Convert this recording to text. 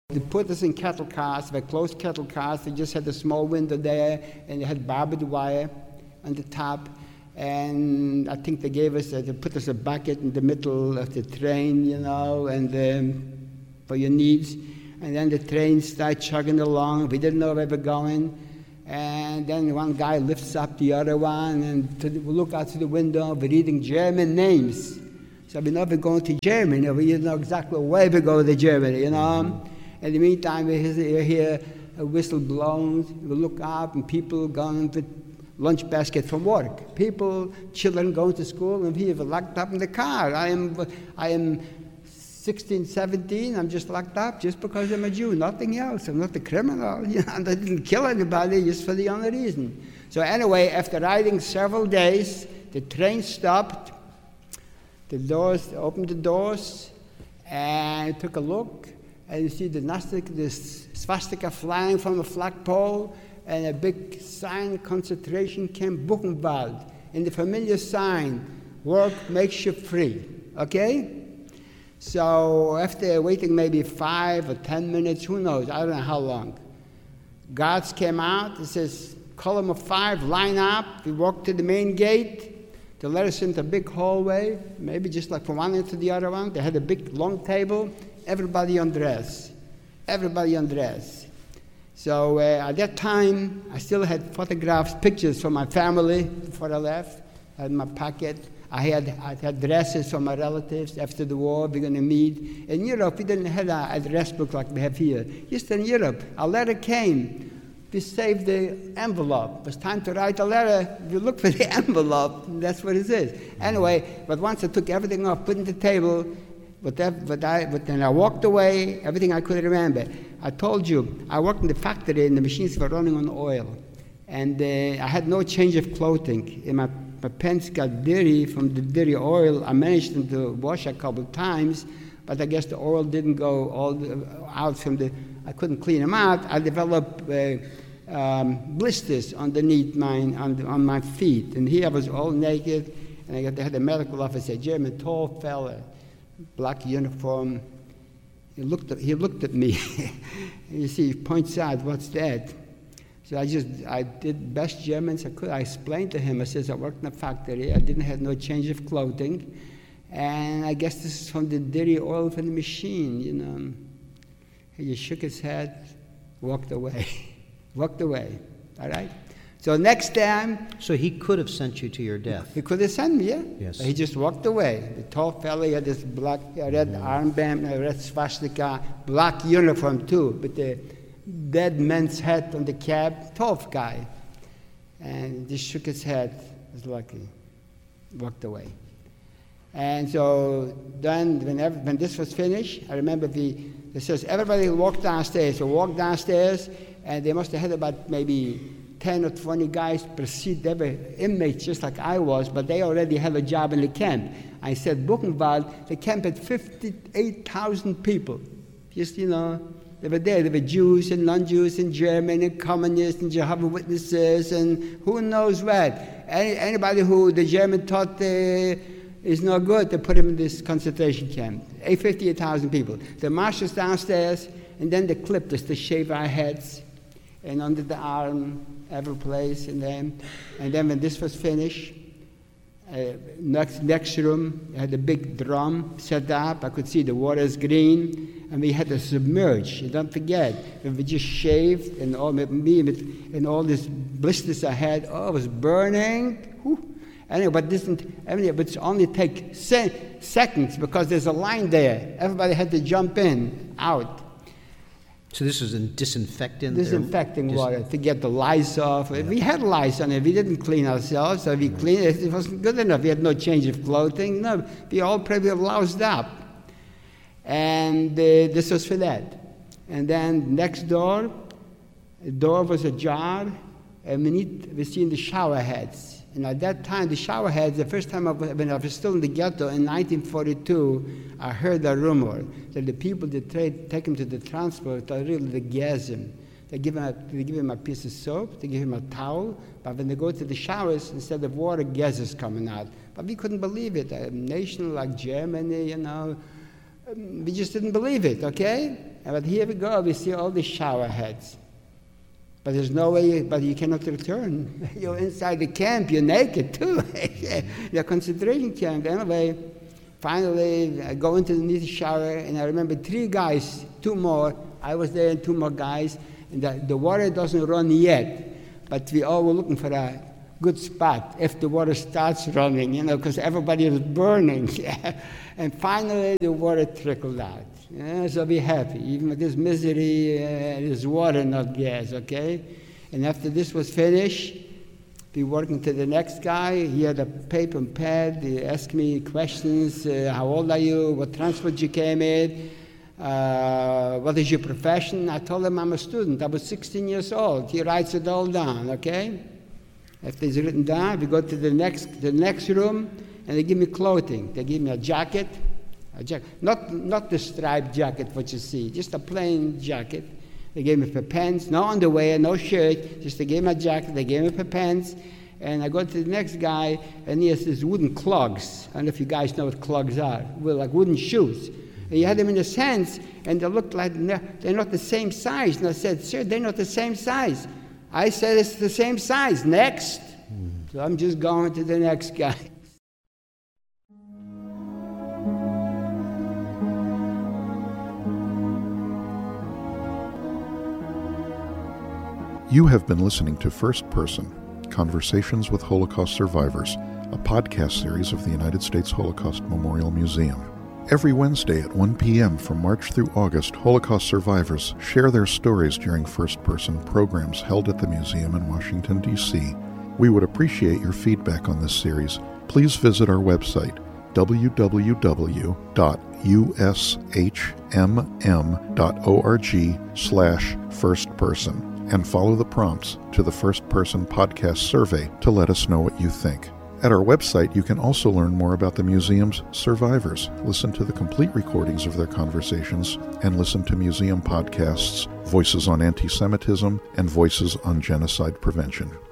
They put us in cattle cars, they closed cattle cars, they just had a small window there, and they had barbed wire on the top. And I think they gave us, they put us a bucket in the middle of the train, and for your needs. And then the train started chugging along. We didn't know where we were going. And then one guy lifts up the other one, and we look out through the window, we're reading German names. So we know we're going to Germany, we didn't know exactly where we go to Germany, In the meantime, we hear a whistle blown, we look up, and people going with lunch basket from work. Children going to school, and we were locked up in the car. I am 16, 17, I'm just locked up just because I'm a Jew, nothing else. I'm not a criminal, and I didn't kill anybody just for the only reason. So anyway, after riding several days, the train stopped, opened the doors, and took a look, and you see the swastika flying from the flagpole, and a big sign, concentration camp Buchenwald, and the familiar sign, work makes you free, okay? So after waiting maybe 5 or 10 minutes, who knows, I don't know how long, guards came out, it says, column of 5, line up, we walked to the main gate, they let us into a big hallway, maybe just like from one end to the other one, they had a big long table, everybody undressed. So at that time, I still had photographs, pictures from my family before I left. I had in my pocket. I had dresses from my relatives after the war. We're going to meet. In Europe, we didn't have an address book like we have here. Just in Europe, a letter came. We saved the envelope. It was time to write a letter. You look for the envelope. That's what it is. Anyway, but once I took everything off, put it on the table, but then I walked away, everything I could remember. I told you, I worked in the factory and the machines were running on oil. And I had no change of clothing. And my pants got dirty from the dirty oil. I managed them to wash a couple of times, but I guess the oil didn't go out from I couldn't clean them out. I developed blisters underneath on my feet. And here I was all naked, and they had a medical officer, German, tall fella, black uniform. He looked at me. And you see, he points out, what's that? So I did best German I could. I explained to him, I says, I worked in a factory. I didn't have no change of clothing. And I guess this is from the dirty oil from the machine, He shook his head, walked away. All right? So next time... So he could have sent you to your death. He could have sent me, yeah. Yes. But he just walked away. The tall fella, he had this black, red armband, a red swastika, black uniform too, with the dead man's hat on the cab, tough guy. And he just shook his head, was lucky, walked away. And so then when this was finished, I remember it says everybody walked downstairs. So we walked downstairs, and they must have had about maybe 10 or 20 guys per seat. They were inmates just like I was, but they already had a job in the camp. I said, Buchenwald, the camp had 58,000 people. Just, they were there. There were Jews and non-Jews and German and communists and Jehovah's Witnesses and who knows what. Anybody who the German taught is no good, they put him in this concentration camp. 58,000 people. They marched us downstairs, and then they clipped us to shave our heads and under the arm, every place. And then when this was finished, next room, I had a big drum set up. I could see the water's green, and we had to submerge. And don't forget, we just shaved, and all these blisters I had, it was burning. Whew. Anyway, but it's only take seconds because there's a line there. Everybody had to jump in, out. So this is a disinfectant? Disinfecting water to get the lice off. Yeah. We had lice on it. We didn't clean ourselves, so we cleaned it. It wasn't good enough. We had no change of clothing. No, we all probably loused up. And this was for that. And then next door, the door was ajar, and we seen the shower heads. And at that time, the shower heads, the first time when I was still in the ghetto in 1942, I heard a rumor that the people that take him to the transport are really the gasm. They give him a piece of soap, they give him a towel, but when they go to the showers, instead of water, gas is coming out. But we couldn't believe it. A nation like Germany, we just didn't believe it, okay? But here we go, we see all the shower heads. But there's no way, but you cannot return. You're inside the camp, you're naked too. You're concentration camp. Anyway, finally, I go into the shower, and I remember 3 guys, 2 more. I was there and 2 more guys. And the water doesn't run yet, but we all were looking for a good spot if the water starts running, because everybody was burning. And finally, the water trickled out. So be happy. Even with this misery, there's water, not gas, okay? And after this was finished, we working to the next guy. He had a paper and pad. He asked me questions. How old are you? What transport you came in? What is your profession? I told him I'm a student. I was 16 years old. He writes it all down, okay? After it's written down, we go to the next room, and they give me clothing. They give me a jacket. Not the striped jacket, what you see, just a plain jacket. They gave me a pair of pants, no underwear, no shirt, just they gave me a jacket, they gave me a pair of pants. And I go to the next guy, and he has these wooden clogs. I don't know if you guys know what clogs are. Well, like wooden shoes. And he had them in his hands, and they looked like they're not the same size. And I said, sir, they're not the same size. I said, it's the same size. Next. So I'm just going to the next guy. You have been listening to First Person, Conversations with Holocaust Survivors, a podcast series of the United States Holocaust Memorial Museum. Every Wednesday at 1 p.m. from March through August, Holocaust survivors share their stories during first-person programs held at the museum in Washington, D.C. We would appreciate your feedback on this series. Please visit our website, www.ushmm.org/firstperson, and follow the prompts to the First Person Podcast survey to let us know what you think. At our website, you can also learn more about the museum's survivors, listen to the complete recordings of their conversations, and listen to museum podcasts, Voices on Anti-Semitism and Voices on Genocide Prevention.